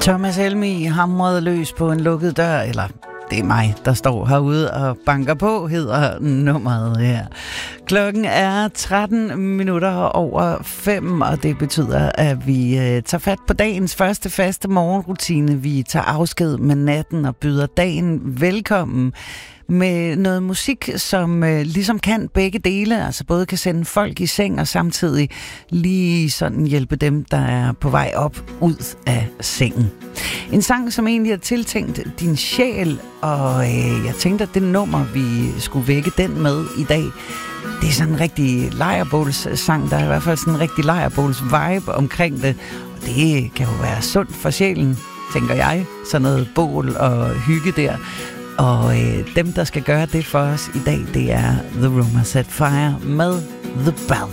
Thomas Helmig hamrede løs på en lukket dør, eller det er mig, der står herude og banker på, hedder nummeret her. Klokken er 5:13, og det betyder, at vi tager fat på dagens første faste morgenrutine. Vi tager afsked med natten og byder dagen velkommen med noget musik, som ligesom kan begge dele, altså både kan sende folk i seng og samtidig lige sådan hjælpe dem, der er på vej op ud af sengen. En sang, som egentlig er tiltænkt din sjæl, og jeg tænkte, at det nummer, vi skulle vække den med i dag, det er sådan en rigtig lejrbålssang. Der er i hvert fald sådan en rigtig lejrbåls-vibe omkring det, og det kan jo være sundt for sjælen, tænker jeg. Sådan noget bål og hygge der. Og dem, der skal gøre det for os i dag, det er The Room Has Set Fire med The Balcony.